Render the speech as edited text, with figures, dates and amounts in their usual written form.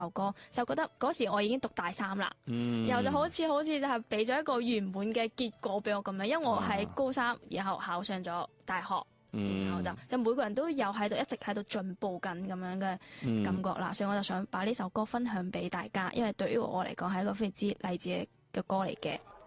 歌，就覺得嗰時我已經讀大三啦，然後就好似就係俾咗一個圓滿嘅結果俾我咁樣，因為我喺高三，然後考上咗大學，然後就每個人都有喺度一直喺度進步緊咁樣嘅感覺啦，所以我就想把呢首歌分享俾大家，因為對於我嚟講係一個非常之勵志嘅歌嚟嘅。